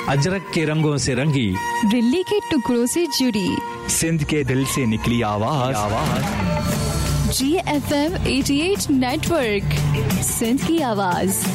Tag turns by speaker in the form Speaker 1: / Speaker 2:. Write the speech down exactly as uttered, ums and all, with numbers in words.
Speaker 1: अजरक के रंगों से रंगी,
Speaker 2: दिल्ली के टुकड़ों से जुड़ी,
Speaker 3: सिंध के दिल से निकली आवाज आवाज
Speaker 2: जी एफ एम अठासी नेटवर्क, सिंध की आवाज।